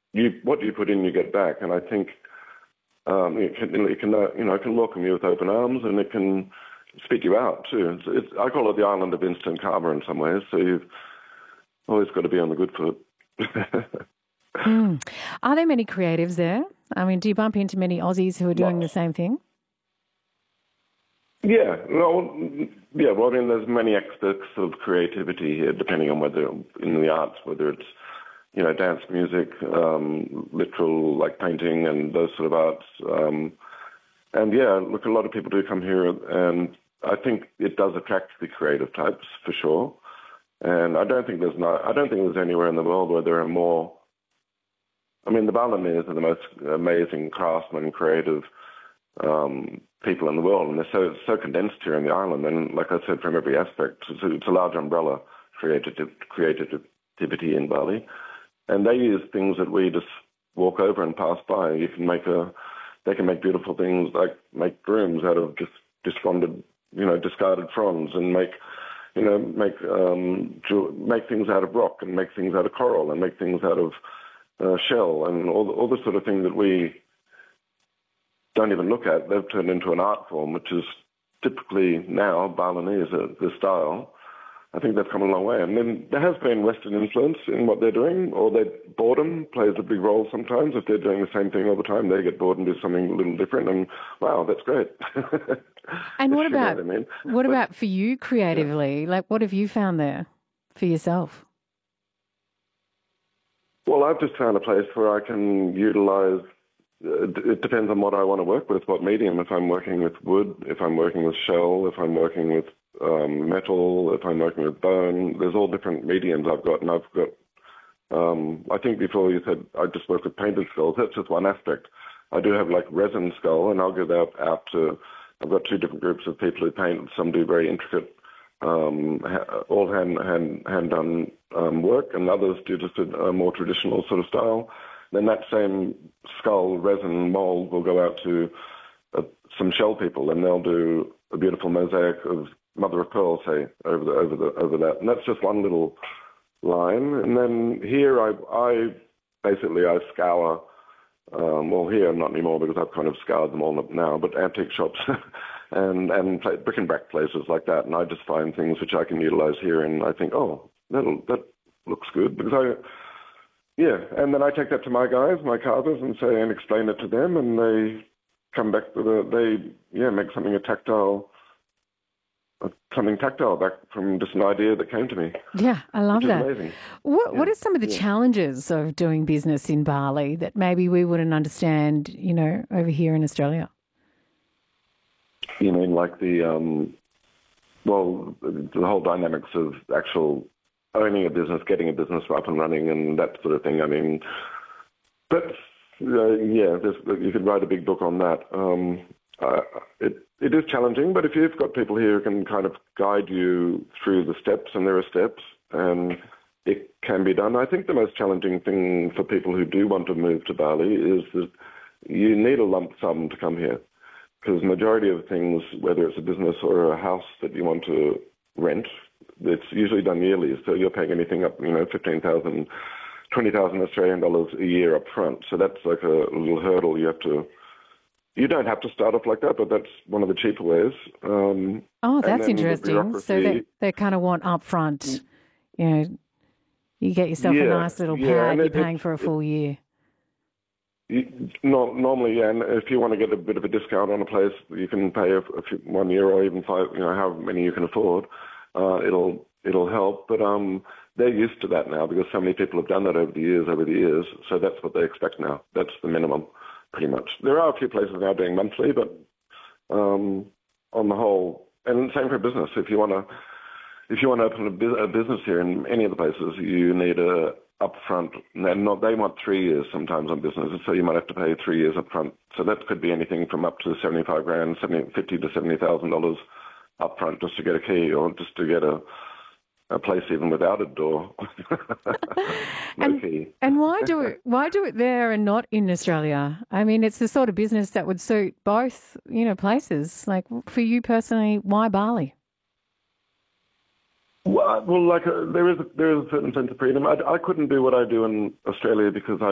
what you put in, you get back. And I think it can welcome you with open arms, and it can spit you out too. I call it the island of instant karma in some ways. So you've always got to be on the good foot. Are there many creatives there? I mean, do you bump into many Aussies who are doing the same thing? Yeah, well, I mean, there's many aspects of creativity here, depending on whether in the arts, whether it's, dance, music, literal, like painting and those sort of arts. And yeah, look, a lot of people do come here, and I think it does attract the creative types for sure. And I don't think there's anywhere in the world where there are more. I mean, the Balinese are the most amazing craftsmen, creative people in the world, and they're so condensed here in the island. And like I said, from every aspect, it's a large umbrella creativity in Bali. And they use things that we just walk over and pass by. They can make beautiful things, like make brooms out of just discarded fronds, and make things out of rock, and make things out of coral, and make things out of shell, and all the sort of thing that we don't even look at. They've turned into an art form, which is typically now Balinese, the style. I think they've come a long way. And then there has been Western influence in what they're doing, or their boredom plays a big role sometimes. If they're doing the same thing all the time, they get bored and do something a little different, and wow, that's great. And what about for you creatively? Yeah. Like, what have you found there for yourself? Well, I've just found a place where I can utilize. It depends on what I want to work with, what medium. If I'm working with wood, if I'm working with shell, if I'm working with metal, if I'm working with bone, there's all different mediums I've got. And I've got, I think before you said I just work with painted skulls. That's just one aspect. I do have like resin skull, and I'll go out to, I've got two different groups of people who paint. Some do very intricate, all hand-done work, and others do just a more traditional sort of style. Then that same skull resin mold will go out to some shell people, and they'll do a beautiful mosaic of mother of pearl, say, over that. And that's just one little line. And then here I scour. Well, here not anymore because I've kind of scoured them all up now. But antique shops and bric-and-brac places like that, and I just find things which I can utilize here, and I think, oh, that looks good because and then I take that to my guys, my carvers, and explain it to them, and they come back with make something tactile back from just an idea that came to me. Yeah, I love that. Amazing. What are some of the challenges of doing business in Bali that maybe we wouldn't understand, over here in Australia? You mean like the whole dynamics of actual owning a business, getting a business up and running, and that sort of thing. I mean, but you could write a big book on that. It is challenging, but if you've got people here who can kind of guide you through the steps, and there are steps, and it can be done. I think the most challenging thing for people who do want to move to Bali is that you need a lump sum to come here, because the majority of things, whether it's a business or a house that you want to rent, it's usually done yearly, so you're paying anything up, 15,000, 20,000 Australian dollars a year up front. So that's like a little hurdle you don't have to start off like that, but that's one of the cheaper ways. That's interesting. So they kind of want up front, you get yourself a nice little pad, you're paying for a full year. Normally, and if you want to get a bit of a discount on a place, you can pay 1 year or even 5, however many you can afford. It'll help, but they're used to that now because so many people have done that over the years. So that's what they expect now. That's the minimum, pretty much. There are a few places now doing monthly, but on the whole, and same for business. If you want to open a business here in any of the places, you need a upfront. They want 3 years sometimes on business, so you might have to pay 3 years upfront. So that could be anything from up to $75,000, $50,000 to $70,000 upfront just to get a key, or just to get a place even without a door. Key. And why do it there and not in Australia? I mean, it's the sort of business that would suit both, places. Like for you personally, why Bali? Well, there is a certain sense of freedom. I couldn't do what I do in Australia because